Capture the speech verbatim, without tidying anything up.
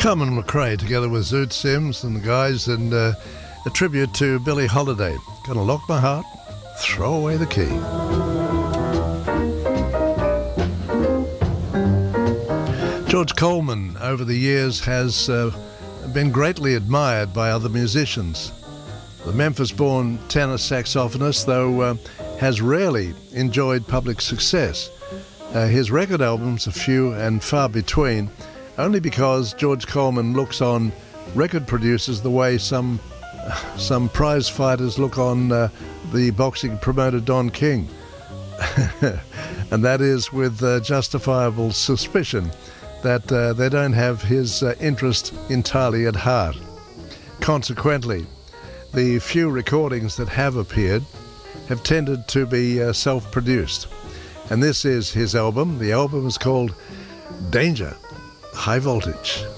Carmen McRae together with Zoot Sims and the guys, and uh, a tribute to Billie Holiday. Gonna lock my heart, throw away the key. George Coleman over the years has uh, been greatly admired by other musicians. The Memphis-born tenor saxophonist, though, uh, has rarely enjoyed public success. Uh, his record albums are few and far between, only because George Coleman looks on record producers the way some some prize fighters look on uh, the boxing promoter Don King. And that is with uh, justifiable suspicion that uh, they don't have his uh, interest entirely at heart. Consequently, the few recordings that have appeared have tended to be uh, self-produced. And this is his album. The album is called Danger, High Voltage.